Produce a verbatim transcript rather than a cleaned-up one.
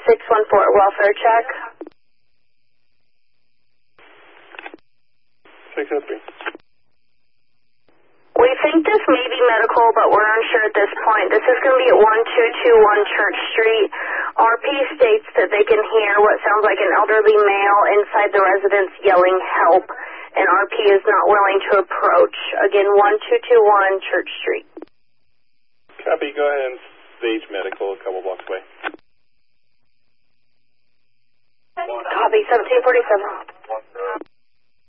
six one four, welfare check. six oh three. We think this may be medical, but we're unsure at this point. This is going to be at one two two one Church Street. R P states that they can hear what sounds like an elderly male inside the residence yelling help, and R P is not willing to approach. Again, one two two one Church Street. Copy, go ahead and stage medical a couple blocks away. Copy, seventeen forty-seven.